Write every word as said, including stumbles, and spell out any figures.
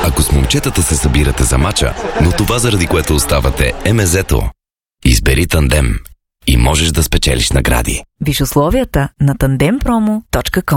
Ако с момчетата се събирате за мача, но това заради което оставате е мезето, избери Тандем и можеш да спечелиш награди. Виж условията на тандем промо точка ком.